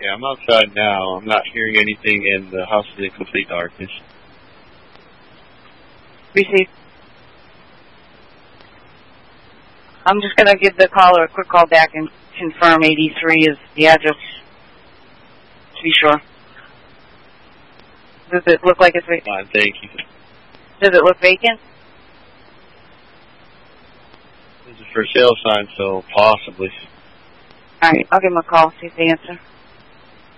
Okay, I'm outside now. I'm not hearing anything, and the house is in complete darkness. Received. I'm just going to give the caller a quick call back and confirm 83 is the address, to be sure. Does it look like it's vacant? Fine, thank you. Does it look vacant? There's a for sale sign, so possibly. All right, I'll give them a call, see if they answer.